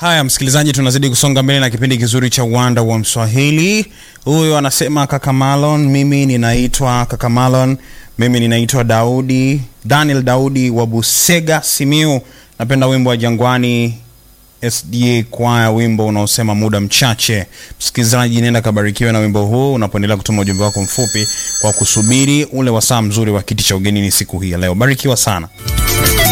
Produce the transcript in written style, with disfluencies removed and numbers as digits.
Haya msikilizaji, tunazidi kusonga mbele na kipindi kizuri cha Uwanda wa Mswahili. Huyo anasema Kaka Malon, mimi ninaitwa Kaka Malon, mimi ninaitwa Daniel Daudi wa Busega, Simiu. Napenda wimbo wa Jangwani SDA Choir, wimbo unaosema muda mchache. Msikilizaji, nenda kabarikiwe na wimbo huu unapoendelea kutuma ujumbe wako mfupi kwa kusubiri ule wasaa mzuri wa kiti cha ugenini siku hii ya leo. Barikiwa sana.